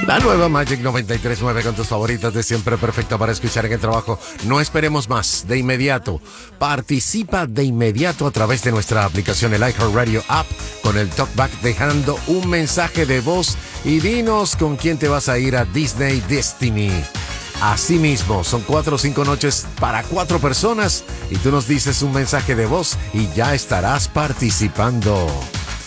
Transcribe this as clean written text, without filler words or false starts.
La nueva Magic 93.9 con tus favoritas de siempre, perfecta para escuchar en el trabajo. No esperemos más, de inmediato. Participa de inmediato a través de nuestra aplicación, el iHeartRadio App, con el TalkBack, dejando un mensaje de voz y dinos con quién te vas a ir a Disney Destiny. Así mismo, son 4 o 5 noches para 4 personas y tú nos dices un mensaje de voz y ya estarás participando.